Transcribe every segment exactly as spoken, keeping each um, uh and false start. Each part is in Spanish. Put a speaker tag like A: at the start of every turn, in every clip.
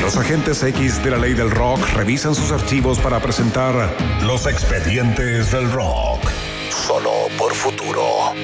A: Los agentes X de la ley del rock revisan sus archivos para presentar Los Expedientes del Rock. Solo por Futuro.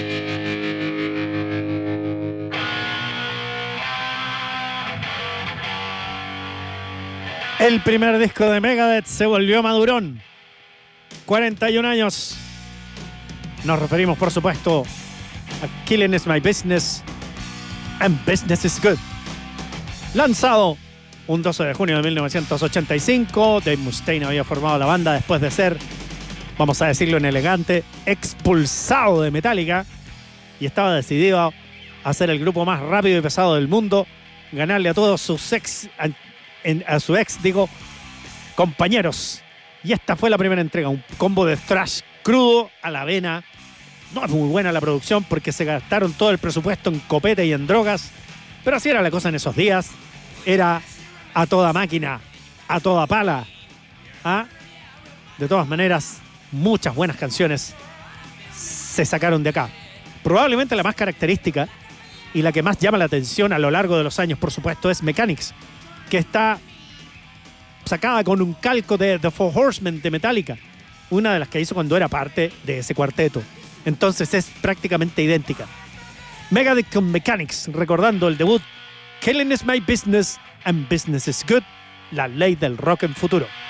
B: El primer disco de Megadeth se volvió madurón. cuarenta y un años. Nos referimos, por supuesto, a Killing is My Business and Business is Good. Lanzado un doce de junio de mil novecientos ochenta y cinco, Dave Mustaine había formado la banda después de ser, vamos a decirlo en elegante, expulsado de Metallica, y estaba decidido a ser el grupo más rápido y pesado del mundo, ganarle a todos sus ex, a, a su ex, digo, compañeros. Y esta fue la primera entrega, un combo de thrash crudo a la vena. No es muy buena la producción porque se gastaron todo el presupuesto en copete y en drogas, pero así era la cosa en esos días. Era a toda máquina, a toda pala. ¿Ah? De todas maneras, muchas buenas canciones se sacaron de acá. Probablemente la más característica y la que más llama la atención a lo largo de los años, por supuesto, es Mechanics, que está sacada con un calco de The Four Horsemen de Metallica, una de las que hizo cuando era parte de ese cuarteto. Entonces es prácticamente idéntica. Megadeth con Mechanics, recordando el debut Killing is My Business and Business is Good, la ley del rock en futuro.